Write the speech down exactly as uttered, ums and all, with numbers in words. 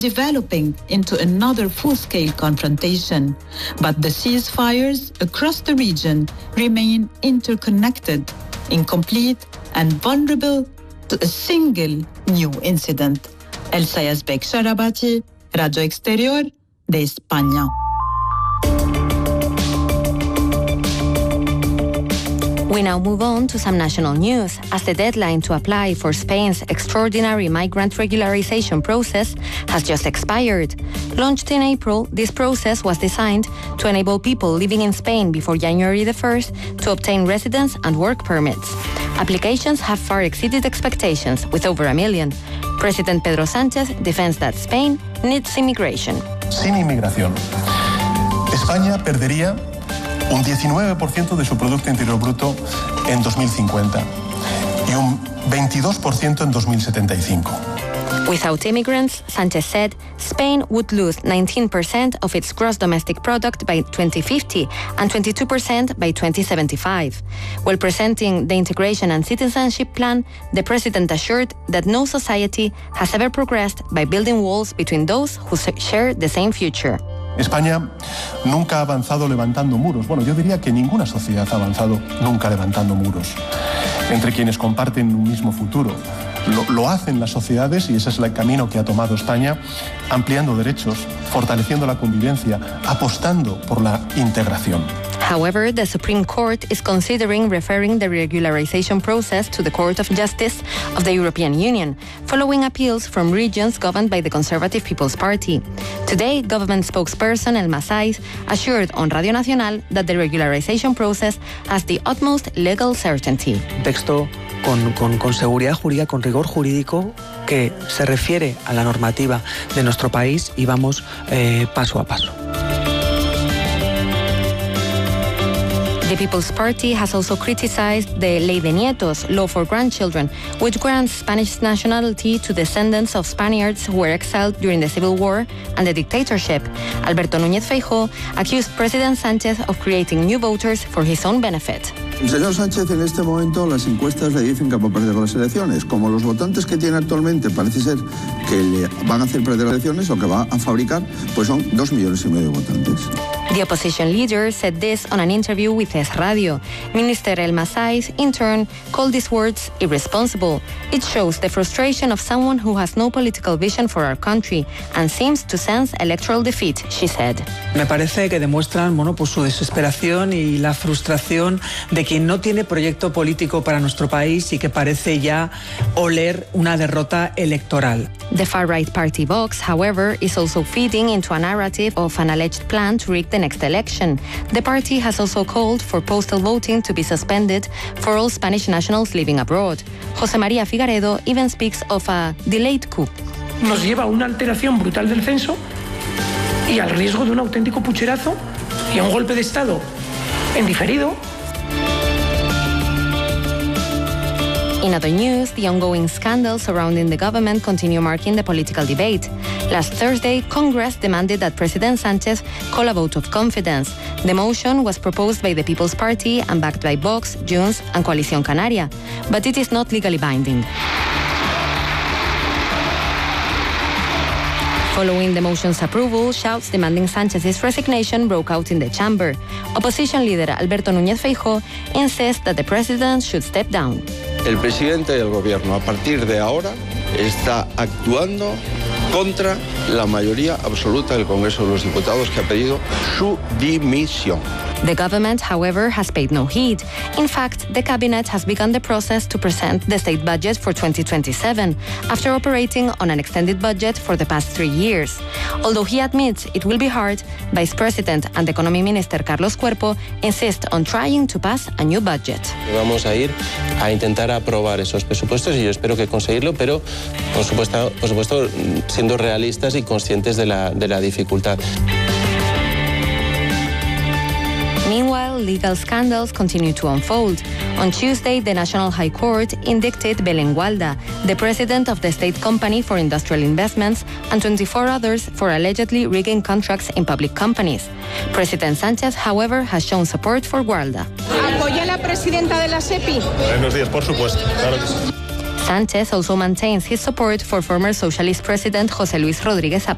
developing into another full-scale confrontation. But the ceasefires across the region remain interconnected, incomplete and vulnerable to a single new incident. Elsa Yazbek Sharabati, Radio Exterior de España. We now move on to some national news, as the deadline to apply for Spain's extraordinary migrant regularization process has just expired. Launched in April, this process was designed to enable people living in Spain before January the first to obtain residence and work permits. Applications have far exceeded expectations, with over a million. President Pedro Sánchez defends that Spain needs immigration. Sin inmigración, España perdería un diecinueve por ciento de su Producto Interior Bruto en dos mil cincuenta y un veintidós por ciento en dos mil setenta y cinco. Without immigrants, Sánchez said, Spain would lose nineteen percent of its gross domestic product by twenty fifty and twenty-two percent by twenty seventy-five. While presenting the Integration and Citizenship Plan, the president assured that no society has ever progressed by building walls between those who share the same future. España nunca ha avanzado levantando muros. Bueno, yo diría que ninguna sociedad ha avanzado nunca levantando muros entre quienes comparten un mismo futuro. Lo, lo hacen las sociedades y ese es el camino que ha tomado España, ampliando derechos, fortaleciendo la convivencia, apostando por la integración. However, the Supreme Court is considering referring the regularization process to the Court of Justice of the European Union, following appeals from regions governed by the Conservative People's Party. Today, government spokesperson Elma Saiz assured on Radio Nacional that the regularization process has the utmost legal certainty. Texto con, con, con seguridad jurídica, con rigor jurídico, que se refiere a la normativa de nuestro país y vamos eh, paso a paso. The People's Party has also criticized the Ley de Nietos, law for grandchildren, which grants Spanish nationality to descendants of Spaniards who were exiled during the Civil War and the dictatorship. Alberto Núñez Feijóo accused President Sánchez of creating new voters for his own benefit. El señor Sánchez en este momento las encuestas le dicen que va a perder las elecciones. Como los votantes que tiene actualmente parece ser que le van a hacer perder las elecciones, lo que va a fabricar pues son dos millones y medio de votantes. The opposition leader said this on an interview with Es Radio. Minister Elma Saiz, in turn, called these words irresponsible. It shows the frustration of someone who has no political vision for our country and seems to sense electoral defeat, she said. Me parece que demuestran, bueno, pues su desesperación y la frustración de quien no tiene proyecto político para nuestro país y que parece ya oler una derrota electoral. The far-right party Vox, however, is also feeding into a narrative of an alleged plan to rig the next election. The party has also called for postal voting to be suspended for all Spanish nationals living abroad. José María Figaredo even speaks of a delayed coup. Nos lleva a una alteración brutal del censo y al riesgo de un auténtico pucherazo y a un golpe de Estado en diferido. In other news, the ongoing scandals surrounding the government continue marking the political debate. Last Thursday, Congress demanded that President Sánchez call a vote of confidence. The motion was proposed by the People's Party and backed by Vox, Junts and Coalición Canaria, but it is not legally binding. Following the motion's approval, shouts demanding Sánchez's resignation broke out in the chamber. Opposition leader Alberto Núñez Feijóo insists that the president should step down. El presidente del gobierno, a partir de ahora, está actuando contra la mayoría absoluta del Congreso de los Diputados, que ha pedido su dimisión. The government, however, has paid no heed. In fact, the cabinet has begun the process to present the state budget for twenty twenty-seven, after operating on an extended budget for the past three years. Although he admits it will be hard, Vice President and Economy Minister Carlos Cuerpo insist on trying to pass a new budget. Vamos a ir a intentar aprobar esos presupuestos y yo espero que conseguirlo, pero por supuesto, por supuesto siendo realistas y conscientes de la, de la dificultad. Meanwhile, legal scandals continue to unfold. On Tuesday, the National High Court indicted Belén Gualda, the president of the state company for industrial investments, and twenty-four others for allegedly rigging contracts in public companies. President Sánchez, however, has shown support for Gualda. ¿Apoya la presidenta de la SEPI? Buenos días, por supuesto. Claro que sí. Sánchez also maintains his support for former socialist president José Luis Rodríguez Zapatero.